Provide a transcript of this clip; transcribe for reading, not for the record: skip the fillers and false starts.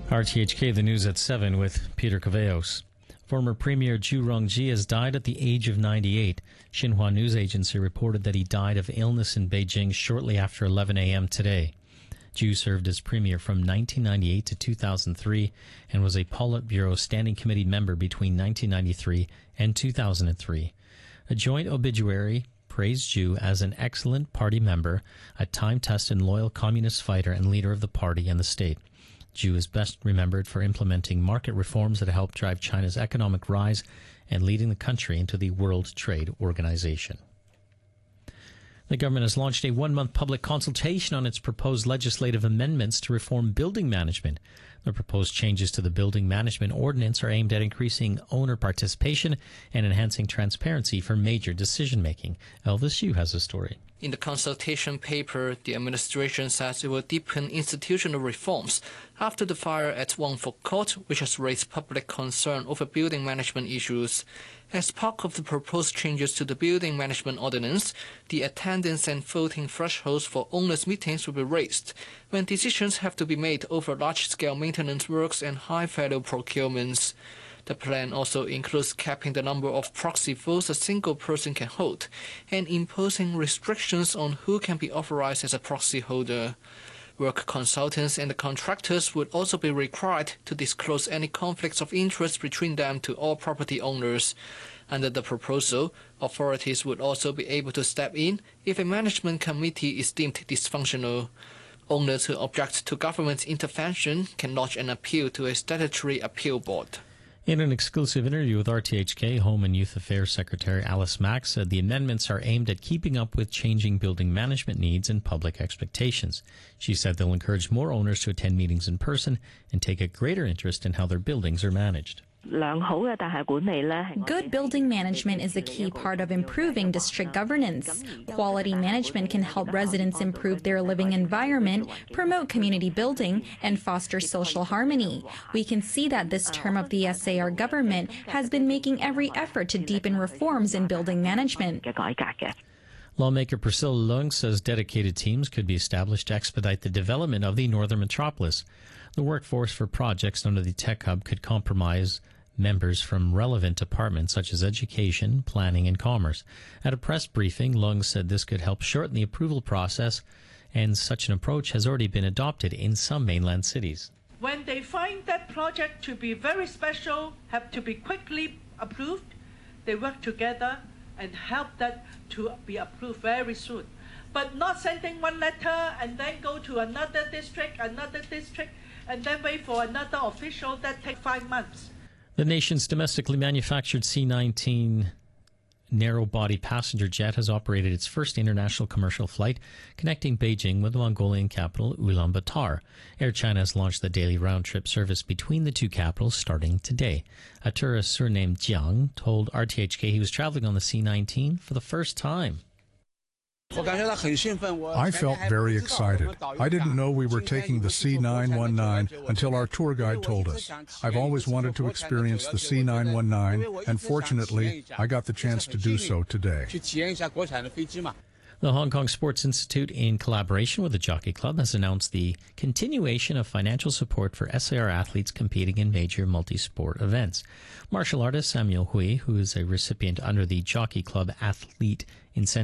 RTHK, the news at 7 with Peter Caveos. Former Premier Zhu Rongji has died at the age of 98. Xinhua News Agency reported that he died of illness in Beijing shortly after 11 a.m. today. Zhu served as premier from 1998 to 2003 and was a Politburo Standing Committee member between 1993 and 2003. A joint obituary praised Zhu as an excellent party member, a time-tested loyal communist fighter and leader of the party and the state. Zhu is best remembered for implementing market reforms that helped drive China's economic rise and leading the country into the World Trade Organization. The government has launched a one-month public consultation on its proposed legislative amendments to reform building management. The proposed changes to the Building Management Ordinance are aimed at increasing owner participation and enhancing transparency for major decision-making. Elvis Yu has a story. In the consultation paper, the administration says it will deepen institutional reforms after the fire at Wangfuk Court, which has raised public concern over building management issues. As part of the proposed changes to the Building Management Ordinance, the attendance and voting thresholds for owners' meetings will be raised when decisions have to be made over large-scale maintenance works and high-value procurements. The plan also includes capping the number of proxy votes a single person can hold and imposing restrictions on who can be authorized as a proxy holder. Work consultants and the contractors would also be required to disclose any conflicts of interest between them to all property owners. Under the proposal, authorities would also be able to step in if a management committee is deemed dysfunctional. Owners who object to government intervention can lodge an appeal to a statutory appeal board. In an exclusive interview with RTHK, Home and Youth Affairs Secretary Alice Mack said the amendments are aimed at keeping up with changing building management needs and public expectations. She said they'll encourage more owners to attend meetings in person and take a greater interest in how their buildings are managed. Good building management is a key part of improving district governance. Quality management can help residents improve their living environment, promote community building, and foster social harmony. We can see that this term of the SAR government has been making every effort to deepen reforms in building management. Lawmaker Priscilla Leung says dedicated teams could be established to expedite the development of the northern metropolis. The workforce for projects under the Tech Hub could comprise members from relevant departments such as education, planning, and commerce. At a press briefing, Leung said this could help shorten the approval process, and such an approach has already been adopted in some mainland cities. When they find that project to be very special, have to be quickly approved, they work together and help that to be approved very soon. But not sending one letter and then go to another district, and then wait for another official. That takes 5 months. The nation's domestically manufactured C-19 narrow-body passenger jet has operated its first international commercial flight connecting Beijing with the Mongolian capital Ulaanbaatar. Air China has launched the daily round-trip service between the two capitals starting today. A tourist surnamed Jiang told RTHK he was traveling on the C-19 for the first time. I felt very excited. I didn't know we were taking the C919 until our tour guide told us. I've always wanted to experience the C919, and fortunately, I got the chance to do so today. The Hong Kong Sports Institute, in collaboration with the Jockey Club, has announced the continuation of financial support for SAR athletes competing in major multi-sport events. Martial artist Samuel Hui, who is a recipient under the Jockey Club Athlete Incentive